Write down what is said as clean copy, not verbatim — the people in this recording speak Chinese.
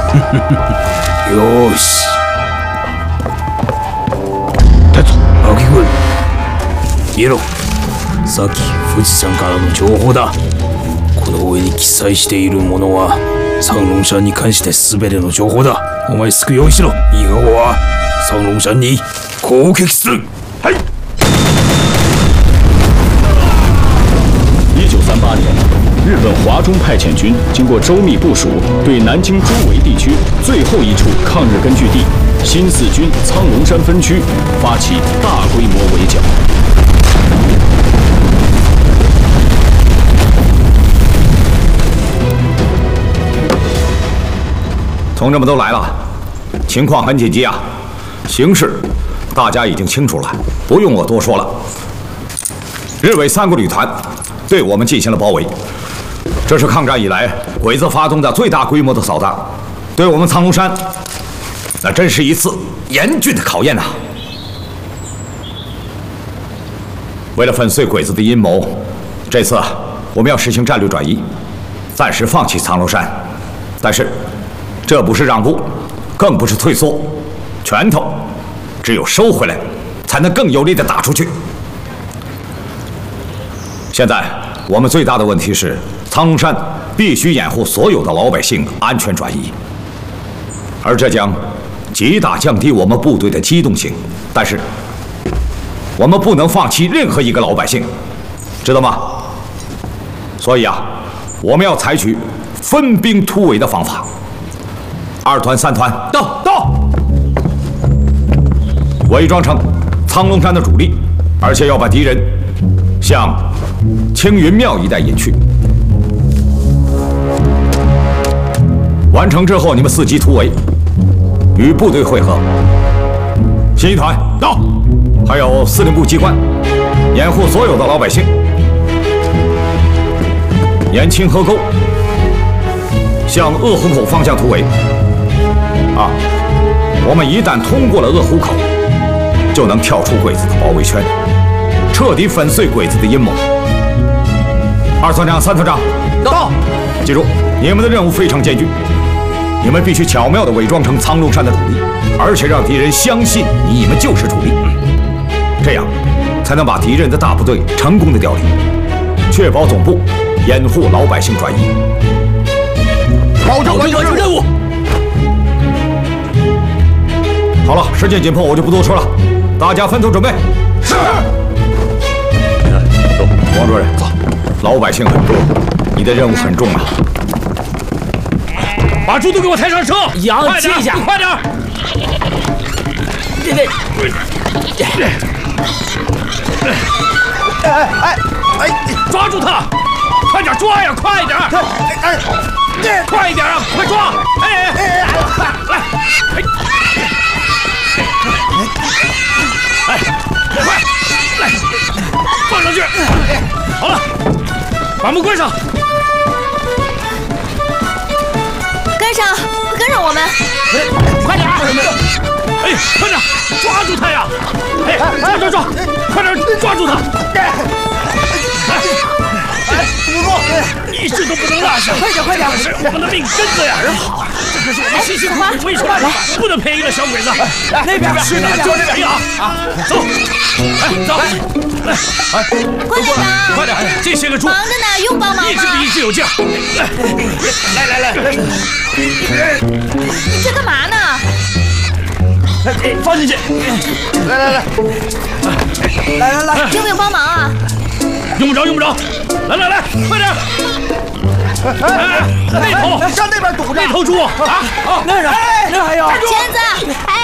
よし。秋君、イエロー。さっき富士山からの情報だ。この上に記載しているものは三龙山に関して全ての情報だ。お前すぐ用意しろ。以後は三龙山に攻撃する。はい。 1938年，日本华中派遣军经过周密部署，对南京周围地区最后一处抗日根据地新四军苍龙山分区发起大规模围剿。 同志们都来了，情况很紧急啊！形势大家已经清楚了，不用我多说了。日伪3个旅团对我们进行了包围，这是抗战以来鬼子发动的最大规模的扫荡，对我们苍龙山，那真是一次严峻的考验呐！为了粉碎鬼子的阴谋，这次我们要实行战略转移，暂时放弃苍龙山，但是这不是让步，更不是退缩，拳头只有收回来，才能更有力地打出去。现在我们最大的问题是，苍龙山必须掩护所有的老百姓安全转移，而这将极大降低我们部队的机动性。但是，我们不能放弃任何一个老百姓，知道吗？所以啊，我们要采取分兵突围的方法。2团、3团，到，伪装成苍龙山的主力，而且要把敌人向青云庙一带引去。完成之后，你们伺机突围，与部队会合。新一团到，还有司令部机关，掩护所有的老百姓。沿清河沟向鄂湖口方向突围。我们一旦通过了鄂湖口，就能跳出鬼子的包围圈，彻底粉碎鬼子的阴谋。2团长、3团长，到！记住，你们的任务非常艰巨，你们必须巧妙地伪装成苍龙山的主力，而且让敌人相信你们就是主力，这样才能把敌人的大部队成功地调离，确保总部掩护老百姓转移。保证完成任务。好了，时间紧迫，我就不多说了，大家分头准备。是。走，王主任，走。老百姓很多，你的任务很重啊。 把猪都给我抬上车！ 杨，接一下， 快点！抓住他！快点抓呀！快点！快一点啊！快抓！来！快来！放上去！好了，把门关上。 跟上我们！ 快点！快点，抓住他呀！抓！快点抓住他！不过一只都不能落下！ 快点！ 这是我们的命根子呀！好，这可是我们辛辛苦苦围出来的，不能便宜了小鬼子。 那边是的，就这边啊！走，走，来， 关队长， 快点，这些个猪忙着呢，用帮忙吗？ 一只比一只有劲儿。来， 你这干嘛呢？ 放进去。来， 有没有帮忙啊？ 用不着，来，快点！那头， 上那边堵着， 那头猪啊！ 那还有圈子，